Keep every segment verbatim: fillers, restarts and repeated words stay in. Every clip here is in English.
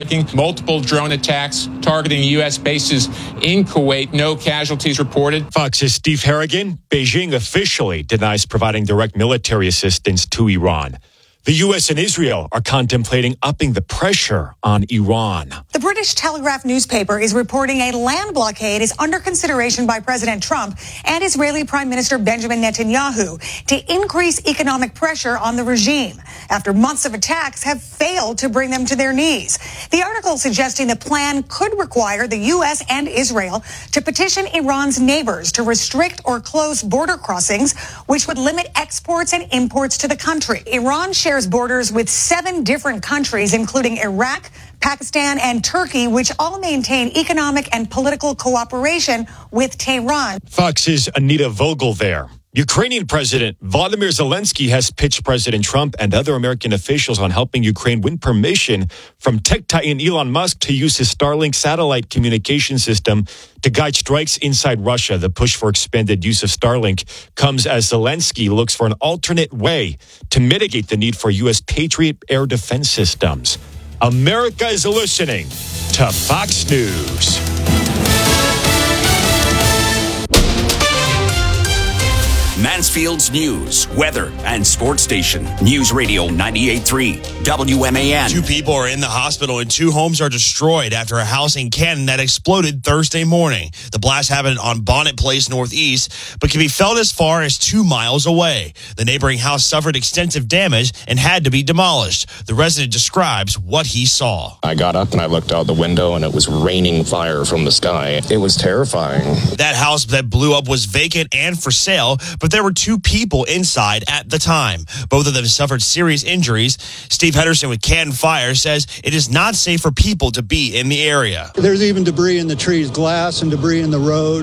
hijacking, multiple drone attacks targeting U S bases in Kuwait. No casualties reported. Fox's Steve Harrigan. Beijing officially denies providing direct military assistance to Iran. The U S and Israel are contemplating upping the pressure on Iran. The British Telegraph newspaper is reporting a land blockade is under consideration by President Trump and Israeli Prime Minister Benjamin Netanyahu to increase economic pressure on the regime after months of attacks have failed to bring them to their knees. The article suggesting the plan could require the U S and Israel to petition Iran's neighbors to restrict or close border crossings, which would limit exports and imports to the country. Iran shares borders with seven different countries, including Iraq, Pakistan, and Turkey, which all maintain economic and political cooperation with Tehran. Fox's Anita Vogel there. Ukrainian President Volodymyr Zelensky has pitched President Trump and other American officials on helping Ukraine win permission from tech titan Elon Musk to use his Starlink satellite communication system to guide strikes inside Russia. The push for expanded use of Starlink comes as Zelensky looks for an alternate way to mitigate the need for U S Patriot air defense systems. America is listening to Fox News. Mansfield's news, weather, and sports station. News Radio ninety-eight point three, W M A N. Two people are in the hospital and two homes are destroyed after a house in Canton that exploded Thursday morning. The blast happened on Bonnet Place Northeast, but can be felt as far as two miles away. The neighboring house suffered extensive damage and had to be demolished. The resident describes what he saw. I got up and I looked out the window and it was raining fire from the sky. It was terrifying. That house that blew up was vacant and for sale, but there were two people inside at the time. Both of them suffered serious injuries. Steve Henderson with Canton Fire says it is not safe for people to be in the area. There's even debris in the trees, glass and debris in the road,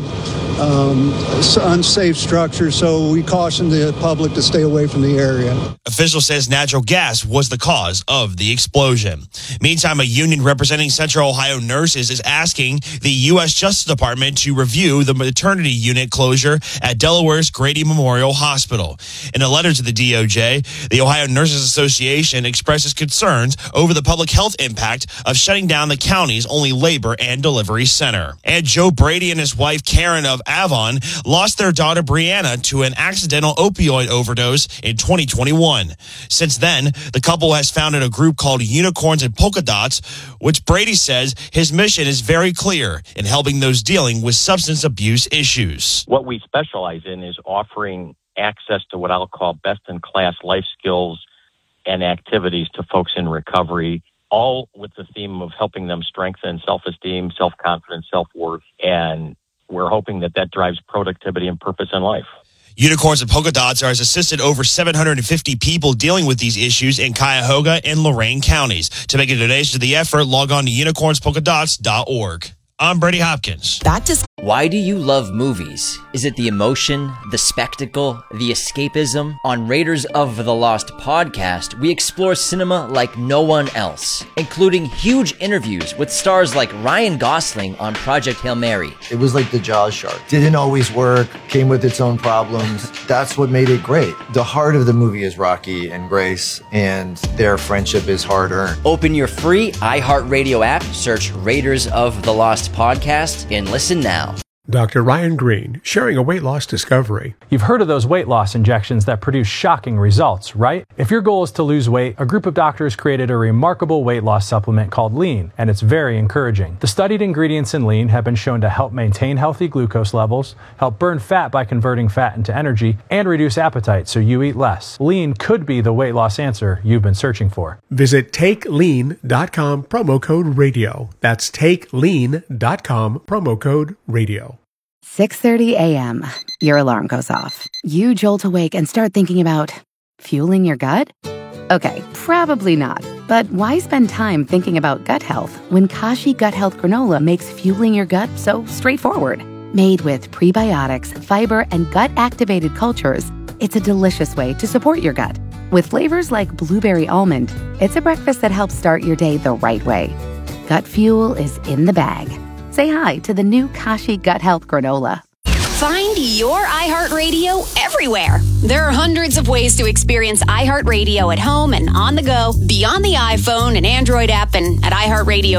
um, unsafe structures, so we caution the public to stay away from the area. Official says natural gas was the cause of the explosion. Meantime, a union representing Central Ohio nurses is asking the U S Justice Department to review the maternity unit closure at Delaware's Grady Memorial Hospital. In a letter to the D O J, the Ohio Nurses Association expresses concerns over the public health impact of shutting down the county's only labor and delivery center. And Joe Brady and his wife Karen of Avon lost their daughter Brianna to an accidental opioid overdose in twenty twenty-one. Since then, the couple has founded a group called Unicorns and Polka Dots, which Brady says his mission is very clear in helping those dealing with substance abuse issues. What we specialize in is offering access to what I'll call best-in-class life skills and activities to folks in recovery, all with the theme of helping them strengthen self-esteem, self-confidence, self-worth, and we're hoping that that drives productivity and purpose in life. Unicorns and Polka Dots has assisted over seven hundred fifty people dealing with these issues in Cuyahoga and Lorain counties. To make a donation to the effort, log on to unicorns polka dots dot org. I'm Brady Hopkins. That just Why do you love movies? Is it the emotion, the spectacle, the escapism? On Raiders of the Lost podcast, we explore cinema like no one else, including huge interviews with stars like Ryan Gosling on Project Hail Mary. It was like the Jaws shark. Didn't always work, came with its own problems. That's what made it great. The heart of the movie is Rocky and Grace, and their friendship is hard-earned. Open your free iHeartRadio app, search Raiders of the Lost podcast, and listen now. Doctor Ryan Green, sharing a weight loss discovery. You've heard of those weight loss injections that produce shocking results, right? If your goal is to lose weight, a group of doctors created a remarkable weight loss supplement called Lean, and it's very encouraging. The studied ingredients in Lean have been shown to help maintain healthy glucose levels, help burn fat by converting fat into energy, and reduce appetite so you eat less. Lean could be the weight loss answer you've been searching for. Visit take lean dot com, promo code radio. That's take lean dot com, promo code radio. six thirty a.m. Your alarm goes off. You jolt awake and start thinking about fueling your gut? Okay, probably not. But why spend time thinking about gut health when Kashi Gut Health Granola makes fueling your gut so straightforward? Made with prebiotics, fiber, and gut-activated cultures, it's a delicious way to support your gut. With flavors like blueberry almond, it's a breakfast that helps start your day the right way. Gut fuel is in the bag. Say hi to the new Kashi Gut Health Granola. Find your iHeartRadio everywhere. There are hundreds of ways to experience iHeartRadio at home and on the go, beyond the iPhone and Android app, and at iHeartRadio